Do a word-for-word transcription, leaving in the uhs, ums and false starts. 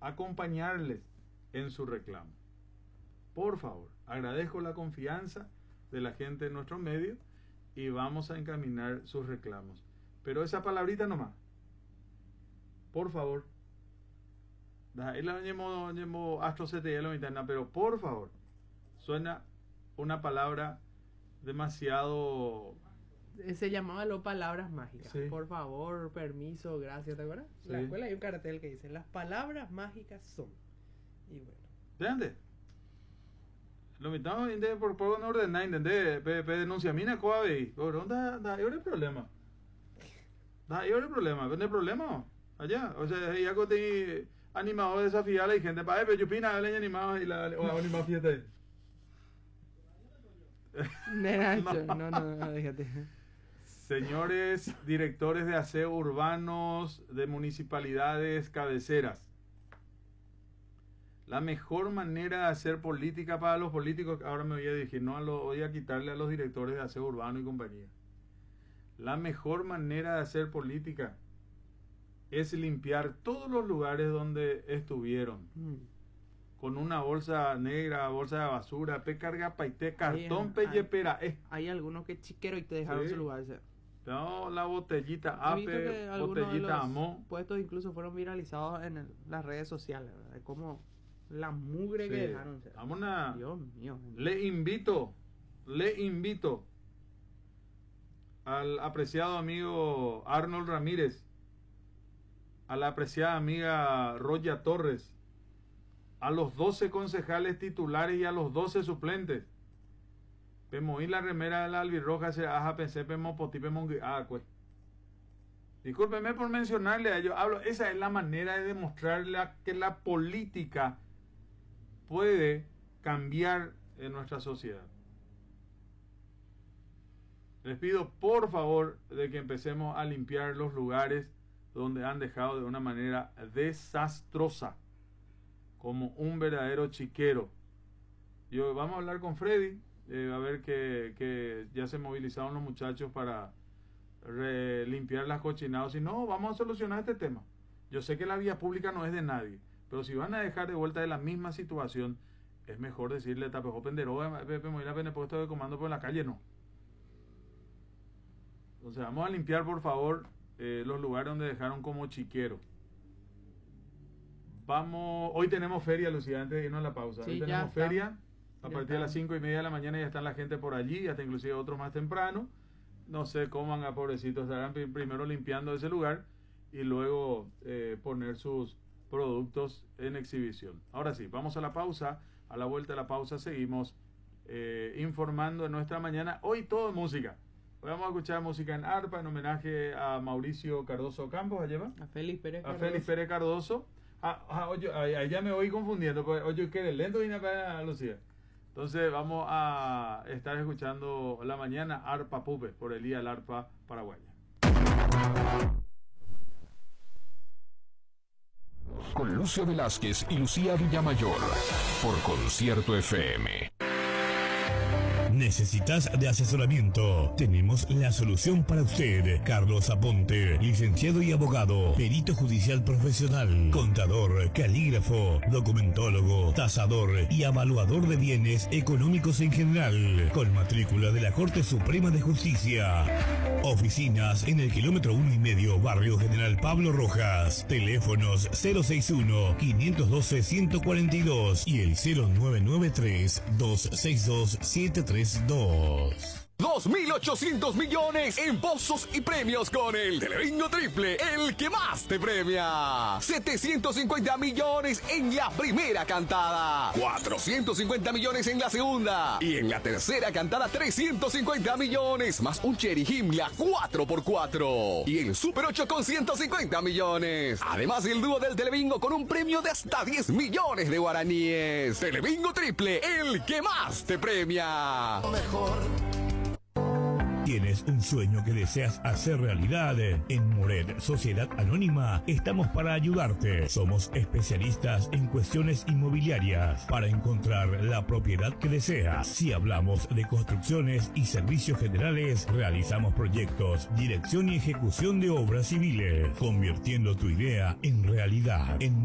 acompañarles en su reclamo. Por favor, agradezco la confianza de la gente en nuestro medio y vamos a encaminar sus reclamos. Pero esa palabrita nomás, por favor, pero por favor, suena una palabra demasiado... Se llamaba lo palabras mágicas. Sí. Por favor, permiso, gracias, ¿te acuerdas? Sí. En la escuela hay un cartel que dice, las palabras mágicas son. Y bueno. ¿De dónde? Lo mitad de por poco no ordenar, ¿entendés? Pe denuncia mina coabe. ¿Dónde da el problema? Da el problema, ¿ven el problema? Allá, o sea, ya que te animado a desafiar a la gente para eh, pero yo pina le animado y la o animado fiesta. No, no, no, no, déjate. Señores directores de aseo urbanos de municipalidades cabeceras, la mejor manera de hacer política para los políticos, ahora me voy a dirigir, no a lo, voy a quitarle a los directores de aseo urbano y compañía. La mejor manera de hacer política es limpiar todos los lugares donde estuvieron. Mm. Con una bolsa negra, bolsa de basura, pe carga paité, cartón, pe yepera. Eh. Hay algunos que chiquero y te dejaron sí. Su lugar. O sea. No, la botellita ape, botellita amó. Puestos incluso fueron viralizados en el, las redes sociales, ¿verdad? Como la mugre sí. Que dejaron. O sea. Vamos a... Dios mío. Le invito, le invito al apreciado amigo Arnold Ramírez, a la apreciada amiga Roya Torres, a los doce concejales titulares y a los doce suplentes. Pemoí la remera de la albirroja se aja pensé pemo poti pemo ah pues. Discúlpeme por mencionarle a ellos, hablo, esa es la manera de demostrarle que la política puede cambiar en nuestra sociedad. Les pido por favor de que empecemos a limpiar los lugares donde han dejado de una manera desastrosa, como un verdadero chiquero. Yo, vamos a hablar con Freddy, eh, a ver que, que ya se movilizaron los muchachos para re, limpiar las cochinadas. Si no, vamos a solucionar este tema. Yo sé que la vía pública no es de nadie, pero si van a dejar de vuelta de la misma situación, es mejor decirle tapejo pendero, pepe moira pene puesto de comando por la calle, no. Entonces vamos a limpiar por favor eh, los lugares donde dejaron como chiquero. Vamos, hoy tenemos feria, Lucía, antes de irnos a la pausa. Sí, hoy tenemos está. feria, a Ya partir está. de las cinco y media de la mañana ya están la gente por allí, hasta inclusive otros más temprano. No sé cómo van a pobrecitos, estarán primero limpiando ese lugar y luego eh, poner sus productos en exhibición. Ahora sí, vamos a la pausa. A la vuelta de la pausa seguimos eh, informando en nuestra mañana. Hoy todo música. Hoy vamos a escuchar música en arpa en homenaje a Mauricio Cardoso Campos, ¿allá va? A Félix Pérez A Cardoso. Félix Pérez Cardoso. Ah, ah, oye, allá me voy confundiendo, pues, oye, que lento viene para Lucía. Entonces vamos a estar escuchando la mañana Arpa Pupe por Elías el Arpa Paraguaya. Con Lucio Velázquez y Lucía Villamayor por Concierto F M. ¿Necesitas de asesoramiento? Tenemos la solución para usted. Carlos Aponte, licenciado y abogado, perito judicial profesional, contador, calígrafo, documentólogo, tasador y evaluador de bienes económicos en general, con matrícula de la Corte Suprema de Justicia. Oficinas en el kilómetro uno y medio, Barrio General Pablo Rojas. Teléfonos cero seis uno, cinco uno dos, uno cuatro dos y el cero nueve nueve tres, dos seis dos, siete tres dos. dos mil ochocientos millones en pozos y premios con el Telebingo Triple, el que más te premia. setecientos cincuenta millones en la primera cantada, cuatrocientos cincuenta millones en la segunda y en la tercera cantada trescientos cincuenta millones más un Cherry Himmler cuatro por cuatro y el Super ocho con ciento cincuenta millones. Además el dúo del Telebingo con un premio de hasta diez millones de guaraníes. Telebingo Triple, el que más te premia. Mejor. ¿Tienes un sueño que deseas hacer realidad? En Moret Sociedad Anónima estamos para ayudarte. Somos especialistas en cuestiones inmobiliarias para encontrar la propiedad que deseas. Si hablamos de construcciones y servicios generales, realizamos proyectos, dirección y ejecución de obras civiles, convirtiendo tu idea en realidad. En